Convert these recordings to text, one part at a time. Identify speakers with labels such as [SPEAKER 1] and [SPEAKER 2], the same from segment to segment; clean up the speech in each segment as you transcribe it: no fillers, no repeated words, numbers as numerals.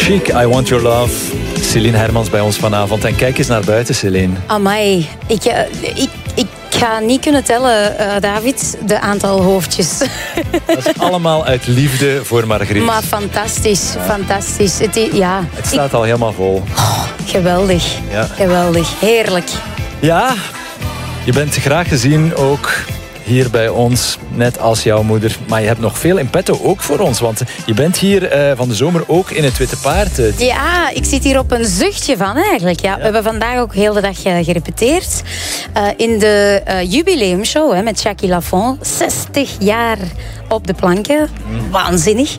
[SPEAKER 1] Chic, I Want Your Love. Celine Hermans bij ons vanavond. En kijk eens naar buiten, Celine.
[SPEAKER 2] Amai, ik ga niet kunnen tellen, David, de aantal hoofdjes.
[SPEAKER 1] Dat is allemaal uit liefde voor Margriet.
[SPEAKER 2] Maar fantastisch, fantastisch.
[SPEAKER 1] Het staat al helemaal vol.
[SPEAKER 2] Oh, geweldig, geweldig, heerlijk.
[SPEAKER 1] Ja, je bent graag gezien ook hier bij ons, net als jouw moeder. Maar je hebt nog veel in petto, ook voor ons. Want je bent hier van de zomer ook in het Witte Paard.
[SPEAKER 2] Ja, ik zit hier op een zuchtje van eigenlijk. Ja. We hebben vandaag ook heel de dag gerepeteerd. In de jubileumshow met Jackie Lafont. 60 jaar op de planken. Waanzinnig.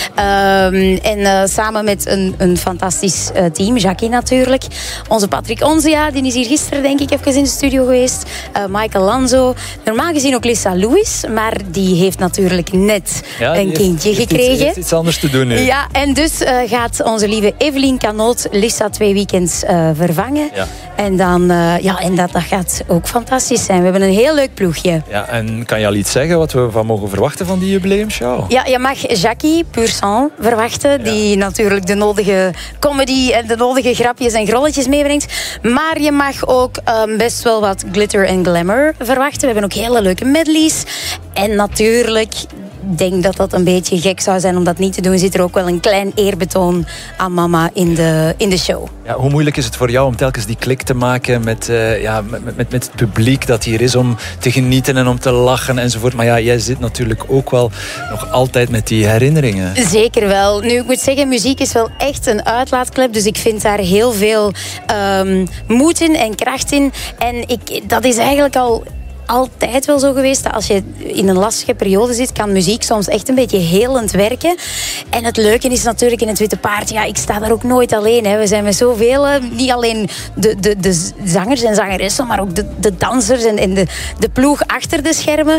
[SPEAKER 2] En samen met een fantastisch team. Jackie natuurlijk. Onze Patrick Onzia, die is hier gisteren denk ik even in de studio geweest. Michael Lanzo. Normaal gezien ook Lissa Lewis. Maar die heeft natuurlijk net een kindje gekregen.
[SPEAKER 1] Heeft iets anders te doen nu.
[SPEAKER 2] Ja, en dus gaat onze lieve Evelien Canoot Lissa 2 weekends vervangen. Ja. En dan, dat gaat ook fantastisch zijn. We hebben een heel leuk ploegje.
[SPEAKER 1] Ja, en kan je al iets zeggen wat we van mogen verwachten van die jubileumshow?
[SPEAKER 2] Ja, je mag Jackie Pur Sang verwachten. Die natuurlijk de nodige comedy en de nodige grapjes en grolletjes meebrengt. Maar je mag ook best wel wat glitter en glamour verwachten. We hebben ook hele leuke medleys. En natuurlijk, ik denk dat dat een beetje gek zou zijn om dat niet te doen. Zit er ook wel een klein eerbetoon aan mama in de show.
[SPEAKER 1] Ja, hoe moeilijk is het voor jou om telkens die klik te maken met het publiek dat hier is om te genieten en om te lachen enzovoort. Maar ja, jij zit natuurlijk ook wel nog altijd met die herinneringen.
[SPEAKER 2] Zeker wel. Nu, ik moet zeggen, muziek is wel echt een uitlaatklep. Dus ik vind daar heel veel moed in en kracht in. En dat is eigenlijk altijd wel zo geweest dat als je in een lastige periode zit, kan muziek soms echt een beetje helend werken. En het leuke is natuurlijk in het Witte Paard, ja, ik sta daar ook nooit alleen. Hè. We zijn met zoveel, niet alleen de zangers en zangeressen, maar ook de dansers en de ploeg achter de schermen.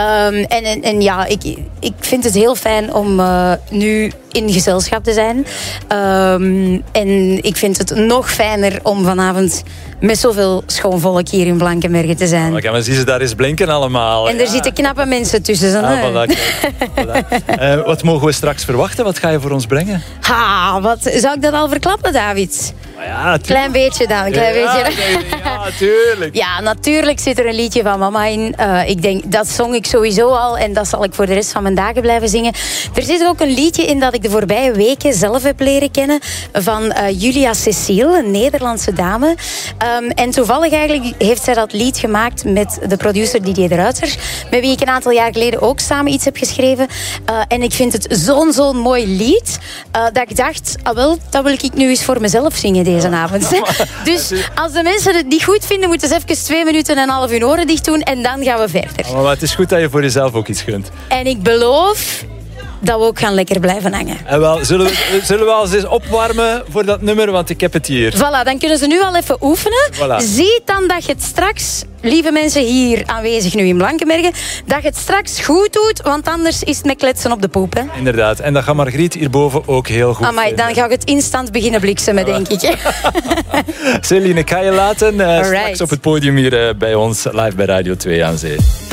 [SPEAKER 2] En ja, ik vind het heel fijn om nu in gezelschap te zijn. En ik vind het nog fijner om vanavond met zoveel schoon volk hier in Blankenberge te zijn.
[SPEAKER 1] Maar we zien ze daar eens blinken allemaal.
[SPEAKER 2] En er zitten knappe mensen tussen.
[SPEAKER 1] Wat mogen we straks verwachten? Wat ga je voor ons brengen?
[SPEAKER 2] Zou ik dat al verklappen, David?
[SPEAKER 1] Ja,
[SPEAKER 2] klein beetje dan, een klein beetje.
[SPEAKER 1] Ja, tuurlijk.
[SPEAKER 2] Ja, natuurlijk zit er een liedje van mama in. Ik denk, dat zong ik sowieso al en dat zal ik voor de rest van mijn dagen blijven zingen. Er zit ook een liedje in dat ik de voorbije weken zelf heb leren kennen van Julia Cecile, een Nederlandse dame. En toevallig eigenlijk heeft zij dat lied gemaakt met de producer Didier de Ruiter, met wie ik een aantal jaar geleden ook samen iets heb geschreven. En ik vind het zo'n mooi lied dat ik dacht, dat wil ik nu eens voor mezelf zingen deze avond. Dus als de mensen het niet goed vinden, moeten ze even 2 minuten en een half hun oren dicht doen en dan gaan we verder.
[SPEAKER 1] Maar het is goed dat je voor jezelf ook iets gunt.
[SPEAKER 2] En ik beloof dat we ook gaan lekker blijven hangen.
[SPEAKER 1] En wel, zullen we al eens opwarmen voor dat nummer, want ik heb het hier.
[SPEAKER 2] Voilà, dan kunnen ze nu al even oefenen.
[SPEAKER 1] Voilà.
[SPEAKER 2] Zie dan dat je het straks, lieve mensen hier aanwezig nu in Blankenberge, dat je het straks goed doet, want anders is het met kletsen op de poep. Hè?
[SPEAKER 1] Inderdaad, en dat gaat Margriet hierboven ook heel goed
[SPEAKER 2] Amai, dan ga ik het instant beginnen bliksemen, denk ik.
[SPEAKER 1] Celine, ik ga je laten straks op het podium hier bij ons, live bij Radio 2 aan Zee.